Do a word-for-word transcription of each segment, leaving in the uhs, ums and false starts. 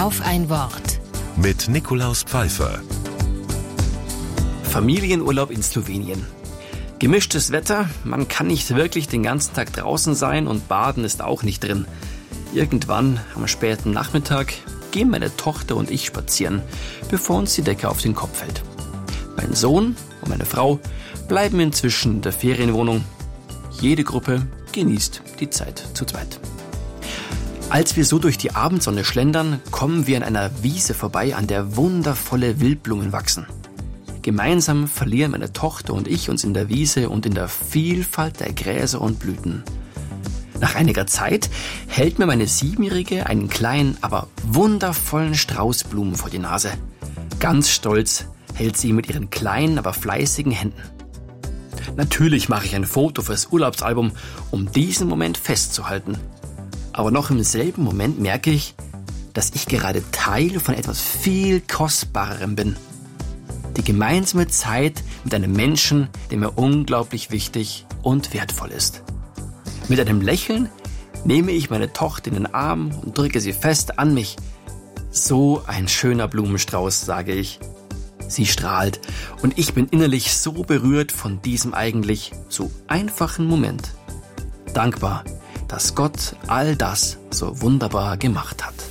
Auf ein Wort. Mit Nikolaus Pfeiffer. Familienurlaub in Slowenien. Gemischtes Wetter, man kann nicht wirklich den ganzen Tag draußen sein und baden ist auch nicht drin. Irgendwann am späten Nachmittag gehen meine Tochter und ich spazieren, bevor uns die Decke auf den Kopf fällt. Mein Sohn und meine Frau bleiben inzwischen in der Ferienwohnung. Jede Gruppe genießt die Zeit zu zweit. Als wir so durch die Abendsonne schlendern, kommen wir an einer Wiese vorbei, an der wundervolle Wildblumen wachsen. Gemeinsam verlieren meine Tochter und ich uns in der Wiese und in der Vielfalt der Gräser und Blüten. Nach einiger Zeit hält mir meine Siebenjährige einen kleinen, aber wundervollen Strauß Blumen vor die Nase. Ganz stolz hält sie ihn mit ihren kleinen, aber fleißigen Händen. Natürlich mache ich ein Foto fürs Urlaubsalbum, um diesen Moment festzuhalten. Aber noch im selben Moment merke ich, dass ich gerade Teil von etwas viel Kostbarerem bin. Die gemeinsame Zeit mit einem Menschen, der mir unglaublich wichtig und wertvoll ist. Mit einem Lächeln nehme ich meine Tochter in den Arm und drücke sie fest an mich. So ein schöner Blumenstrauß, sage ich. Sie strahlt und ich bin innerlich so berührt von diesem eigentlich so einfachen Moment. Dankbar, dass Gott all das so wunderbar gemacht hat.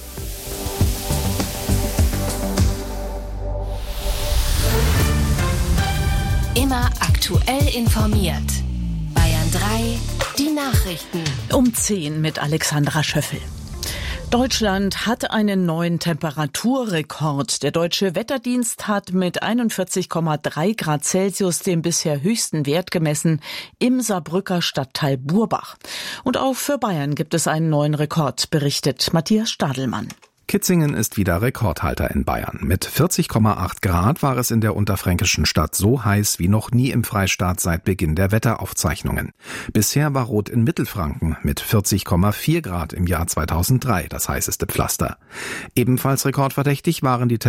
Immer aktuell informiert. Bayern drei, die Nachrichten. Um zehn mit Alexandra Schöffel. Deutschland hat einen neuen Temperaturrekord. Der Deutsche Wetterdienst hat mit einundvierzig Komma drei Grad Celsius den bisher höchsten Wert gemessen im Saarbrücker Stadtteil Burbach. Und auch für Bayern gibt es einen neuen Rekord, berichtet Matthias Stadelmann. Kitzingen ist wieder Rekordhalter in Bayern. Mit vierzig Komma acht Grad war es in der unterfränkischen Stadt so heiß wie noch nie im Freistaat seit Beginn der Wetteraufzeichnungen. Bisher war Rot in Mittelfranken mit vierzig Komma vier Grad im Jahr zweitausenddrei das heißeste Pflaster. Ebenfalls rekordverdächtig waren die